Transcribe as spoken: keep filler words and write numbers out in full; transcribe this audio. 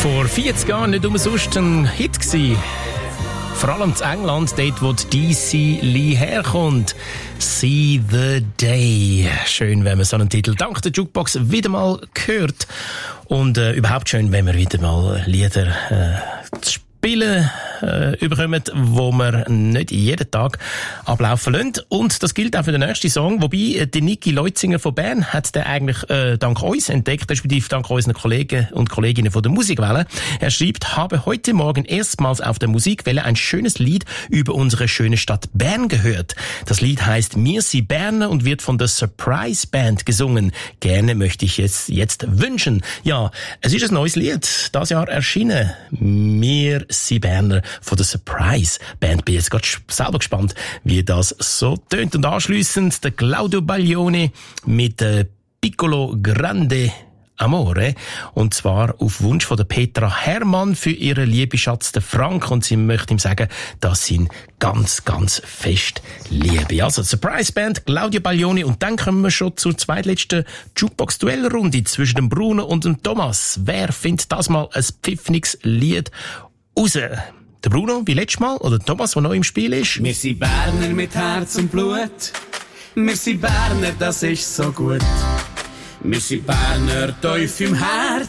Vor vierzig Jahren nicht umsonst ein Hit gewesen. Vor allem in England, dort wo D C Lee herkommt. See the Day. Schön, wenn man so einen Titel dank der Jukebox wieder mal hört. Und äh, überhaupt schön, wenn wir wieder mal Lieder äh, zu spielen äh, überkommen, wo wir nicht jeden Tag ablaufen lassen. Und das gilt auch für den nächsten Song. Wobei, die Niki Leutzinger von Bern hat den eigentlich äh, dank uns entdeckt, respektive dank unseren Kollegen und Kolleginnen von der Musikwelle. Er schreibt, habe heute Morgen erstmals auf der Musikwelle ein schönes Lied über unsere schöne Stadt Bern gehört. Das Lied heißt «Mir sie Berner» und wird von der Surprise Band gesungen. Gerne möchte ich es jetzt wünschen. Ja, es ist ein neues Lied, das Jahr erschienen. «Mir sie Berner» von der Surprise Band. Bin jetzt gerade selber gespannt, wie das so tönt. Und anschliessend der Claudio Baglioni mit äh, Piccolo Grande Amore. Und zwar auf Wunsch von der Petra Hermann für ihren lieben Schatz, den Frank. Und sie möchte ihm sagen, dass sie ihn ganz, ganz fest liebe. Also Surprise Band, Claudio Baglioni. Und dann kommen wir schon zur zweitletzten Jukebox-Duellrunde zwischen dem Bruno und dem Thomas. Wer findet das mal ein pfiffniges Lied raus? Der Bruno, wie letztes Mal, oder Thomas, der neu im Spiel ist? Wir sind Berner mit Herz und Blut. Wir sind Berner, das ist so gut. Wir sind Berner tief im Herz.